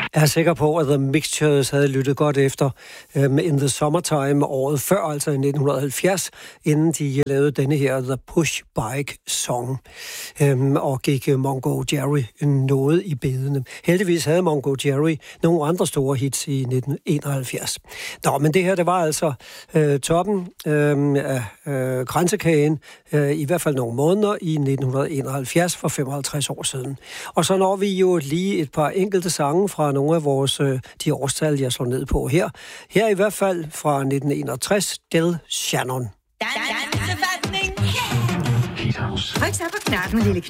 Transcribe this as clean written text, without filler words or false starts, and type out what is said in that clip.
Jeg er sikker på, at The Mixtures havde lyttet godt efter In the Summertime året før, altså i 1970, inden de lavede denne her The Push Bike Song, og gik Mungo Jerry noget i bedene. Heldigvis havde Mungo Jerry nogle andre store hits i 1971. Nå, men det her, det var altså toppen af kransekagen, i hvert fald nogle måneder i 1971 for 55 år siden. Og så når vi jo lige et par enkelte sange fra nogle af vores, de årstal, jeg slår ned på her. Her i hvert fald fra 1961, Del Shannon. Dansefatning! Tryk så på knappen, lille